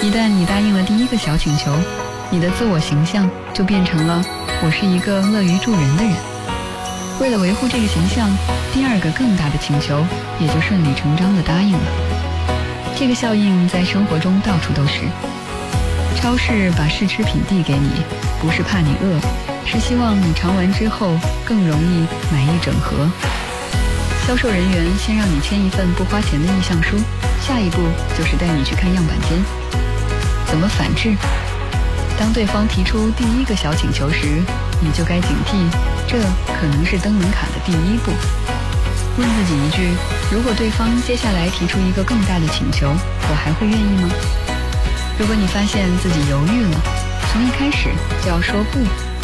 一旦你答应了第一个小请求，你的自我形象就变成了我是一个乐于助人的人。为了维护这个形象，第二个更大的请求也就顺理成章地答应了。这个效应在生活中到处都是。超市把试吃品递给你，不是怕你饿，是希望你尝完之后更容易买一整盒。销售人员先让你签一份不花钱的意向书，下一步就是带你去看样板间。怎么反制？当对方提出第一个小请求时，你就该警惕，这可能是登门槛的第一步。问自己一句，如果对方接下来提出一个更大的请求，我还会愿意吗？如果你发现自己犹豫了，从一开始就要说不，